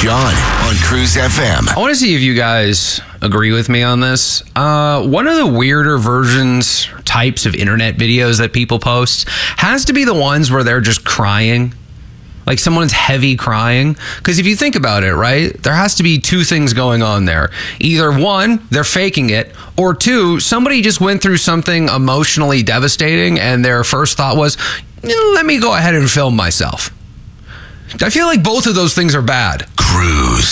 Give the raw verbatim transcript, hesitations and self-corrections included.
John on Cruise F M. I want to see if you guys agree with me on this. Uh, one of the weirder versions, types of internet videos that people post has to be the ones where they're just crying. Like someone's heavy crying. Because if you think about it, right, there has to be two things going on there. Either one, they're faking it, or two, somebody just went through something emotionally devastating and their first thought was, let me go ahead and film myself. I feel like both of those things are bad. Cruise.